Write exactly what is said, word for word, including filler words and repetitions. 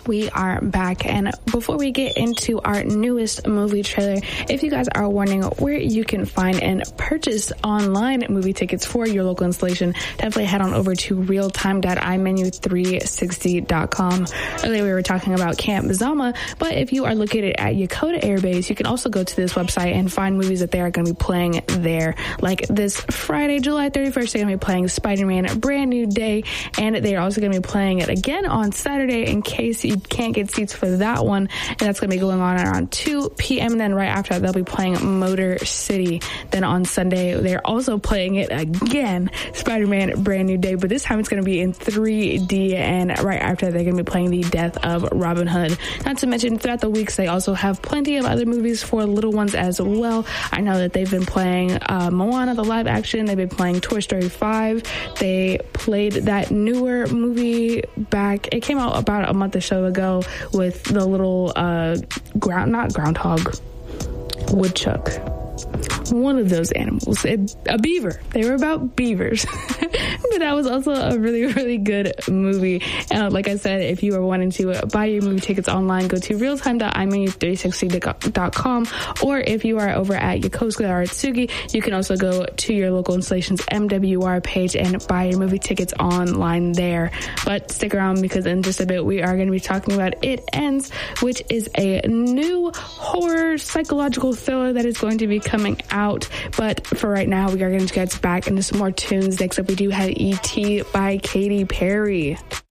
We are back, and before we get into our newest movie trailer, if you guys are wondering where you can find and purchase online movie tickets for your local installation, definitely head on over to realtime dot i menu three sixty dot com. Earlier we were talking about Camp Zama, but if you are located at Yokota Air Base, you can also go to this website and find movies that they are going to be playing there. Like this Friday, July thirty-first, they're going to be playing Spider-Man Brand New Day, and they're also going to be playing it again on Saturday in case you can't get seats for that one, and that's going to be going on around two p.m. and then right after that they'll be playing Motor City. Then on Sunday they're also playing it again, Spider-Man Brand New Day, but this time it's going to be in three D, and right after that they're going to be playing The Death of Robin Hood. Not to mention throughout the weeks they also have plenty of other movies for little ones as well. I know that they've been playing uh, Moana the live action, they've been playing Toy Story five, they played that newer movie back, it came out about a month or so ago with the little uh ground not groundhog woodchuck, one of those animals, it, a beaver. They were about beavers. But that was also a really, really good movie. Uh, like I said, if you are wanting to buy your movie tickets online, go to realtime dot i menu three sixty dot com, or if you are over at Yokosuka or Atsugi, you can also go to your local installation's M W R page and buy your movie tickets online there. But stick around, because in just a bit we are going to be talking about It Ends, which is a new horror psychological thriller that is going to be coming out. But for right now, we are going to get back into some more tunes. Next up, we do have E T by Katy Perry.